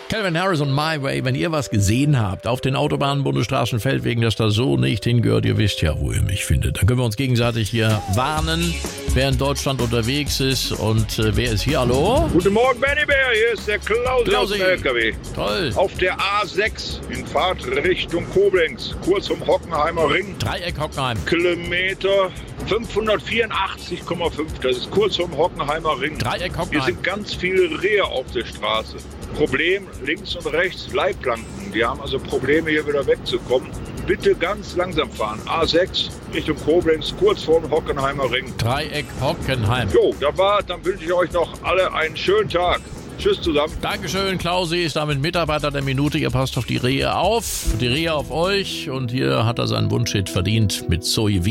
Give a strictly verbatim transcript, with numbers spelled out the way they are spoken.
Calvin Harris und My Way, wenn ihr was gesehen habt auf den Autobahnen, Bundesstraßen, Feldwegen, dass da so nicht hingehört, ihr wisst ja, wo ihr mich findet. Dann können wir uns gegenseitig hier warnen, wer in Deutschland unterwegs ist und äh, wer ist hier. Hallo? Guten Morgen, Benny Bär, hier ist der Klausi aus dem L K W. Toll. Auf der A sechs in Fahrt Richtung Koblenz, kurz um Hockenheimer Ring. Dreieck Hockenheim. Kilometer fünfhundertvierundachtzig Komma fünf, das ist kurz um Hockenheimer Ring. Dreieck Hier Hockenheim. sind ganz viele Rehe auf der Straße. Problem, links und rechts Leitplanken. Die haben also Probleme, hier wieder wegzukommen. Bitte ganz langsam fahren. A sechs Richtung Koblenz, kurz vor dem Hockenheimer Ring. Dreieck Hockenheim. Jo, da war, dann wünsche ich euch noch alle einen schönen Tag. Tschüss zusammen. Dankeschön, Klausi ist damit Mitarbeiter der Minute. Ihr passt auf die Rehe auf, die Rehe auf euch. Und hier hat er seinen Wunschhit verdient mit Zoe Wien.